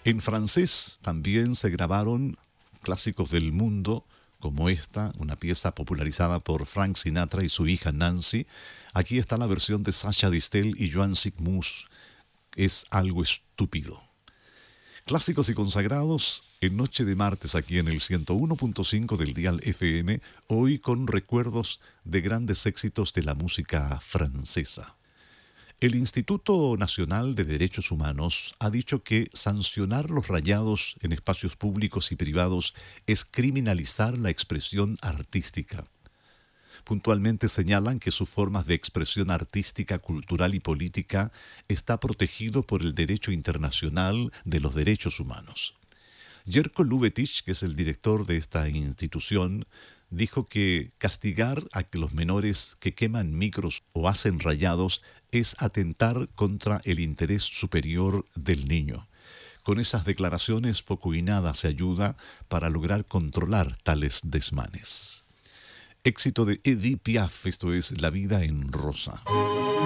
En francés también se grabaron clásicos del mundo, como esta, una pieza popularizada por Frank Sinatra y su hija Nancy. Aquí está la versión de Sacha Distel y Joan Sitmus. Es algo estúpido. Clásicos y consagrados en Noche de Martes aquí en el 101.5 del Dial FM, hoy con recuerdos de grandes éxitos de la música francesa. El Instituto Nacional de Derechos Humanos ha dicho que sancionar los rayados en espacios públicos y privados es criminalizar la expresión artística. Puntualmente señalan que sus formas de expresión artística, cultural y política está protegido por el derecho internacional de los derechos humanos. Jerko Lubetich, que es el director de esta institución, dijo que castigar a los menores que queman micros o hacen rayados es atentar contra el interés superior del niño. Con esas declaraciones poco y nada se ayuda para lograr controlar tales desmanes. Éxito de Edith Piaf, esto es La vida en rosa.